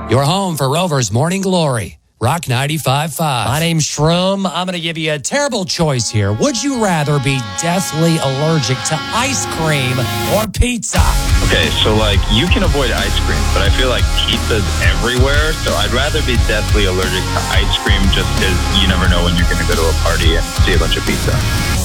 Your home for Rover's Morning Glory. Rock 95.5. My name's Shroom. I'm going to give you a terrible choice here. Would you rather be deathly allergic to ice cream or pizza? Okay, so you can avoid ice cream, but I feel like pizza's everywhere, so I'd rather be deathly allergic to ice cream just because you never know when you're going to go to a party and see a bunch of pizza.